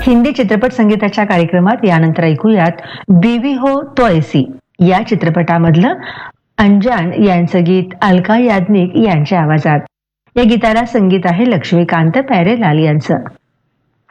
हिंदी चित्रपट संगीताच्या कार्यक्रमात यानंतर ऐकूयात बीवी हो तो ऐसी या चित्रपटामधलं अनजान यांचं गीत अलका याज्ञिक यांच्या आवाजात. या गीताला संगीत आहे लक्ष्मीकांत प्यारेलाल यांचं.